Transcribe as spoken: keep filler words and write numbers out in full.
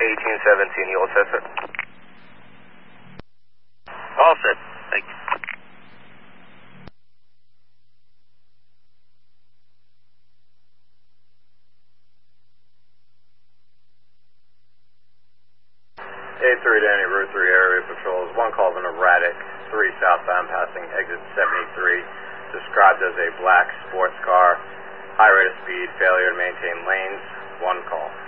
eighteen seventeen, you all set, sir? All set. Thank you. A three Danny, Route three area patrols. One call of an erratic, three southbound passing exit seventy-three, described as a black sports car, high rate of speed, failure to maintain lanes. One call.